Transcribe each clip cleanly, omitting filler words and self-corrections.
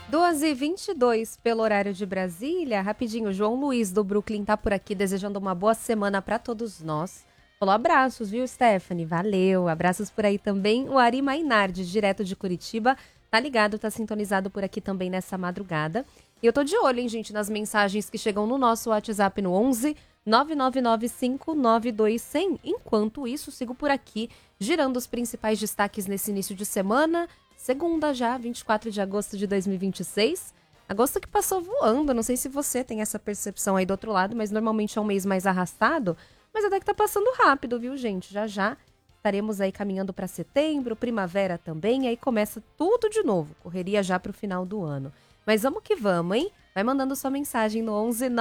2h22 pelo horário de Brasília. Rapidinho, João Luiz do Brooklyn tá por aqui desejando uma boa semana para todos nós. Falou abraços, viu, Stephanie? Valeu. Abraços por aí também. O Ari Mainardi, direto de Curitiba, tá ligado, tá sintonizado por aqui também nessa madrugada. E eu tô de olho, hein, gente, nas mensagens que chegam no nosso WhatsApp no 11 999592100. Enquanto isso, sigo por aqui, girando os principais destaques nesse início de semana. Segunda já, 24 de agosto de 2026. Agosto que passou voando, não sei se você tem essa percepção aí do outro lado, mas normalmente é um mês mais arrastado. Mas até que tá passando rápido, viu, gente? Já já estaremos aí caminhando para setembro, primavera também, aí começa tudo de novo. Correria já pro final do ano. Mas vamos que vamos, hein? Vai mandando sua mensagem no 11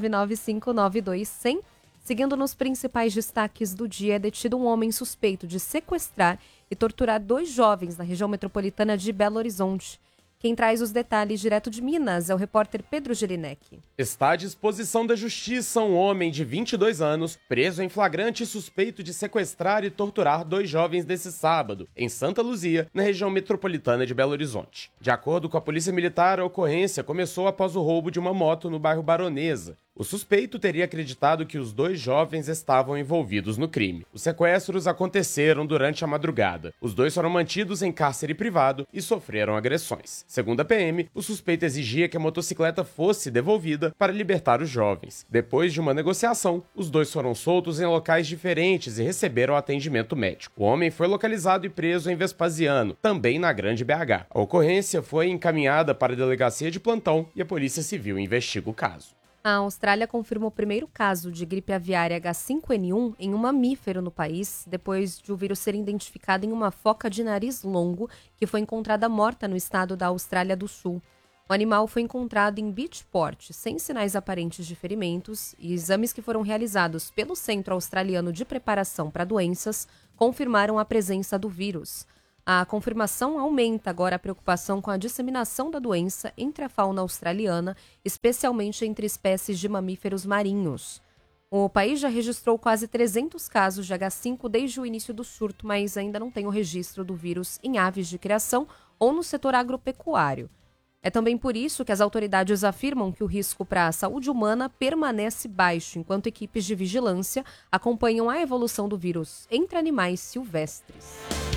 999592100. Seguindo nos principais destaques do dia, é detido um homem suspeito de sequestrar e torturar 2 jovens na região metropolitana de Belo Horizonte. Quem traz os detalhes direto de Minas é o repórter Pedro Gelinek. Está à disposição da justiça um homem de 22 anos, preso em flagrante suspeito de sequestrar e torturar 2 jovens nesse sábado, em Santa Luzia, na região metropolitana de Belo Horizonte. De acordo com a Polícia Militar, a ocorrência começou após o roubo de uma moto no bairro Baronesa. O suspeito teria acreditado que os 2 jovens estavam envolvidos no crime. Os sequestros aconteceram durante a madrugada. Os 2 foram mantidos em cárcere privado e sofreram agressões. Segundo a PM, o suspeito exigia que a motocicleta fosse devolvida para libertar os jovens. Depois de uma negociação, os 2 foram soltos em locais diferentes e receberam atendimento médico. O homem foi localizado e preso em Vespasiano, também na Grande BH. A ocorrência foi encaminhada para a delegacia de plantão e a Polícia Civil investiga o caso. A Austrália confirmou o primeiro caso de gripe aviária H5N1 em um mamífero no país, depois de o vírus ser identificado em uma foca de nariz longo que foi encontrada morta no estado da Austrália do Sul. O animal foi encontrado em Beachport, sem sinais aparentes de ferimentos, e exames que foram realizados pelo Centro Australiano de Preparação para Doenças confirmaram a presença do vírus. A confirmação aumenta agora a preocupação com a disseminação da doença entre a fauna australiana, especialmente entre espécies de mamíferos marinhos. O país já registrou quase 300 casos de H5 desde o início do surto, mas ainda não tem o registro do vírus em aves de criação ou no setor agropecuário. É também por isso que as autoridades afirmam que o risco para a saúde humana permanece baixo, enquanto equipes de vigilância acompanham a evolução do vírus entre animais silvestres.